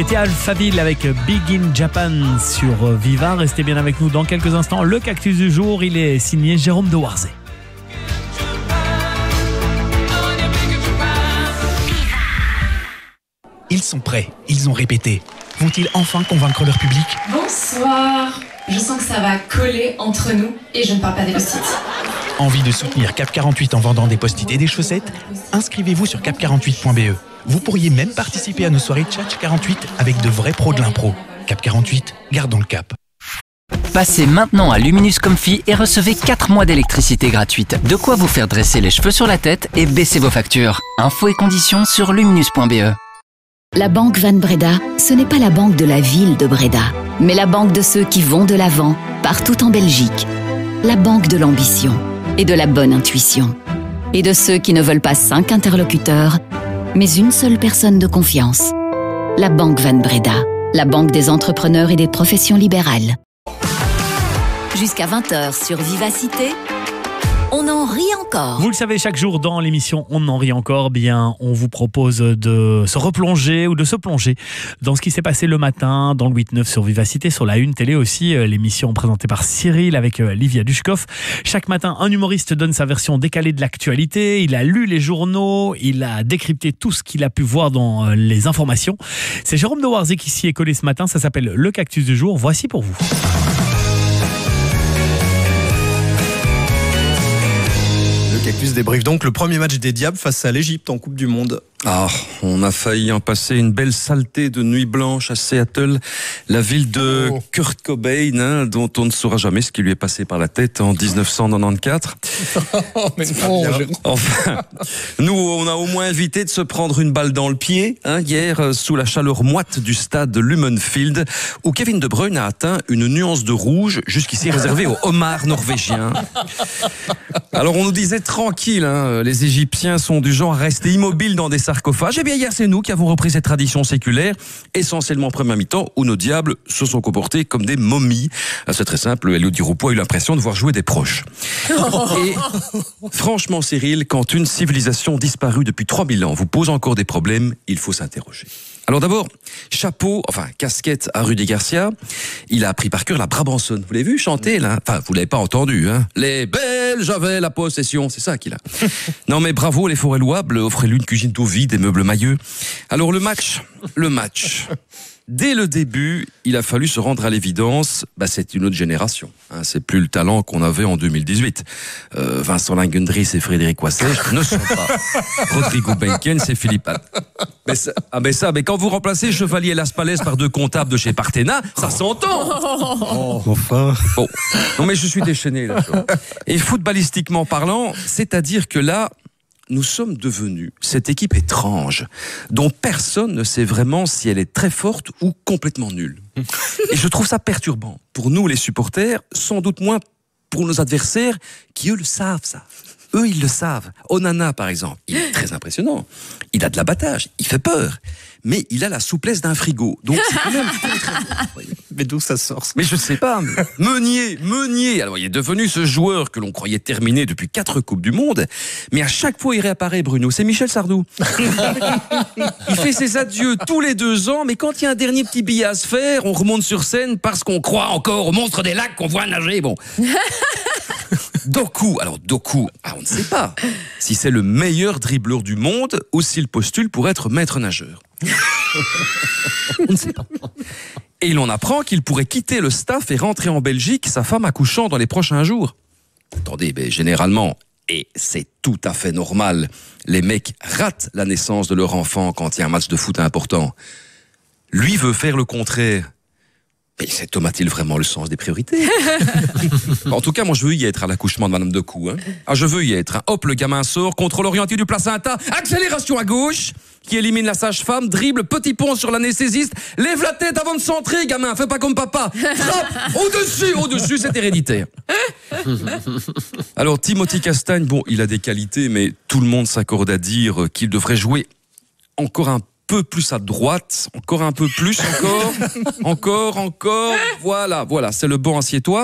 C'était Alphaville avec Big in Japan sur Viva. Restez bien avec nous dans quelques instants. Le cactus du jour, il est signé Jérôme de Warzé. Ils sont prêts, ils ont répété. Vont-ils enfin convaincre leur public ? Bonsoir. Je sens que ça va coller entre nous et je ne parle pas des post-it. Envie de soutenir Cap 48 en vendant des post-it et des chaussettes ? Inscrivez-vous sur cap48.be. Vous pourriez même participer à nos soirées Tchatch 48 avec de vrais pros de l'impro. Cap 48, gardons le cap. Passez maintenant à Luminus Comfy et recevez 4 mois d'électricité gratuite. De quoi vous faire dresser les cheveux sur la tête et baisser vos factures. Infos et conditions sur luminus.be. La banque Van Breda, ce n'est pas la banque de la ville de Breda, mais la banque de ceux qui vont de l'avant, partout en Belgique. La banque de l'ambition et de la bonne intuition. Et de ceux qui ne veulent pas 5 interlocuteurs, mais une seule personne de confiance. La banque Van Breda, la banque des entrepreneurs et des professions libérales. Jusqu'à 20h sur Vivacité, on en rit encore. Vous le savez, chaque jour dans l'émission On en rit encore, bien, on vous propose de se replonger ou de se plonger dans ce qui s'est passé le matin dans le 8-9 sur Vivacité, sur la Une Télé aussi, l'émission présentée par Cyril avec Livia Dushkov. Chaque matin, un humoriste donne sa version décalée de l'actualité. Il a lu les journaux, il a décrypté tout ce qu'il a pu voir dans les informations. C'est Jérôme de Warzé qui s'y est collé ce matin. Ça s'appelle Le Cactus du jour. Voici pour vous. Cactus débriefe donc le premier match des Diables face à l'Égypte en Coupe du Monde. Ah, on a failli en passer une belle saleté de nuit blanche à Seattle, la ville de Kurt Cobain, dont on ne saura jamais ce qui lui est passé par la tête en 1994. Enfin, nous, on a au moins évité de se prendre une balle dans le pied, hier, sous la chaleur moite du stade Lumenfield, où Kevin De Bruyne a atteint une nuance de rouge, jusqu'ici réservée aux homards norvégiens. Alors, on nous disait tranquille, les Égyptiens sont du genre à rester immobiles dans des sarcophages. Eh bien, hier, c'est nous qui avons repris cette tradition séculaire, essentiellement première mi-temps, où nos diables se sont comportés comme des momies. C'est très simple, Elodie Roupeau a eu l'impression de voir jouer des proches. Et franchement, Cyril, quand une civilisation disparue depuis 3000 ans vous pose encore des problèmes, il faut s'interroger. Alors d'abord, chapeau, casquette à Rudy Garcia. Il a appris par cœur la Brabançonne. Vous l'avez vu chanter, là ? Enfin, vous l'avez pas entendu, Les Belges avaient la possession, c'est ça qu'il a. Non mais bravo, les forêts louables, offrez-lui une cuisine tout vide, des meubles mailleux. Alors le match. Dès le début, il a fallu se rendre à l'évidence, c'est une autre génération. C'est plus le talent qu'on avait en 2018. Vincent Langendries et Frédéric Wassège ne sont pas. Rodrigo Benkens et Philippe mais quand vous remplacez Chevalier Las Palais par 2 comptables de chez Partena, ça s'entend. Enfin. Bon. Non mais je suis déchaîné là. Et footballistiquement parlant, c'est-à-dire que là, nous sommes devenus cette équipe étrange dont personne ne sait vraiment si elle est très forte ou complètement nulle. Et je trouve ça perturbant. Pour nous, les supporters, sans doute moins pour nos adversaires qui, eux, le savent, ça. Eux, ils le savent. Onana, par exemple, il est très impressionnant. Il a de l'abattage, il fait peur. Mais il a la souplesse d'un frigo. Donc, c'est quand même très... Mais d'où ça sort ? Mais je sais pas. Meunier. Alors, il est devenu ce joueur que l'on croyait terminé depuis 4 Coupes du Monde. Mais à chaque fois, il réapparaît, Bruno. C'est Michel Sardou. Il fait ses adieux tous les 2 ans. Mais quand il y a un dernier petit billet à se faire, on remonte sur scène parce qu'on croit encore au monstre des lacs qu'on voit nager. Bon. Doku, on ne sait pas si c'est le meilleur dribbleur du monde ou s'il postule pour être maître nageur. On ne sait pas. Et l'on apprend qu'il pourrait quitter le staff et rentrer en Belgique, sa femme accouchant dans les prochains jours. Attendez, généralement, et c'est tout à fait normal, les mecs ratent la naissance de leur enfant quand il y a un match de foot important. Lui veut faire le contraire. Mais cet homme a-t-il vraiment le sens des priorités ? En tout cas, moi, je veux y être à l'accouchement de Madame Doku. Je veux y être. Hop, le gamin sort, contrôle orienté du placenta, accélération à gauche, qui élimine la sage-femme, dribble, petit pont sur l'anesthésiste, lève la tête avant de centrer, gamin, fais pas comme papa. Frappe, au-dessus, c'est héréditaire. Alors, Timothy Castagne, il a des qualités, mais tout le monde s'accorde à dire qu'il devrait jouer encore un peu plus à droite, encore un peu plus, encore, voilà, c'est le bon assieds-toi.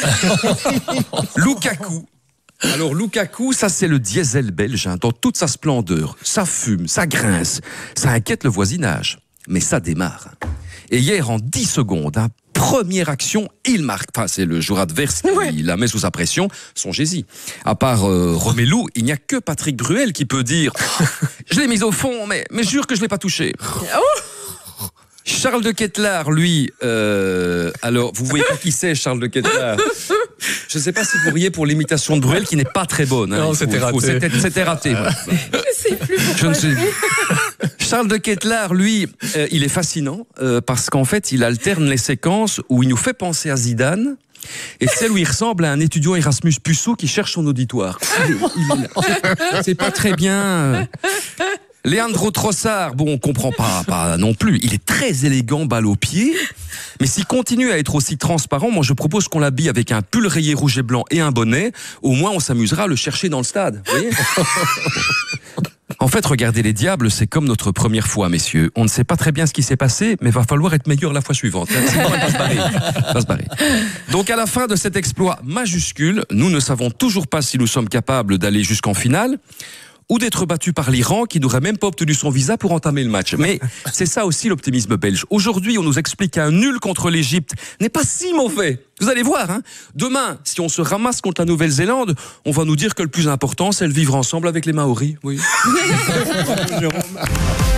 Lukaku. Alors Lukaku, ça c'est le diesel belge, dans toute sa splendeur. Ça fume, ça grince, ça inquiète le voisinage. mais ça démarre. Et hier, en 10 secondes, première action, il marque. Enfin, c'est le joueur adverse qui la met sous sa pression. Songez-y. À part Romelu, il n'y a que Patrick Bruel qui peut dire « Je l'ai mise au fond, mais jure que je ne l'ai pas touché. » Charles de Ketelaar, lui, alors vous voyez pas qui c'est, Charles de Ketelaar. Je ne sais pas si vous riez pour l'imitation de Bruel qui n'est pas très bonne. Hein, non, c'était raté. C'était raté. Ouais. C'est plus Je ne sais. Charles de Ketelaar, lui, il est fascinant parce qu'en fait, il alterne les séquences où il nous fait penser à Zidane et celle où il ressemble à un étudiant Erasmus Puceau qui cherche son auditoire. C'est pas très bien. Leandro Trossard, bon, on comprend pas non plus. Il est très élégant, balle au pied. Mais s'il continue à être aussi transparent, moi je propose qu'on l'habille avec un pull rayé rouge et blanc et un bonnet. Au moins, on s'amusera à le chercher dans le stade. Vous voyez ? En fait, regarder les Diables, c'est comme notre première fois, messieurs. On ne sait pas très bien ce qui s'est passé, mais va falloir être meilleur la fois suivante. Sinon, elle va se barrer. Donc, à la fin de cet exploit majuscule, nous ne savons toujours pas si nous sommes capables d'aller jusqu'en finale ou d'être battus par l'Iran qui n'aurait même pas obtenu son visa pour entamer le match. Mais c'est ça aussi l'optimisme belge. Aujourd'hui, on nous explique qu'un nul contre l'Égypte n'est pas si mauvais. Vous allez voir, hein. Demain, si on se ramasse contre la Nouvelle-Zélande, on va nous dire que le plus important, c'est le vivre ensemble avec les Maoris. Oui.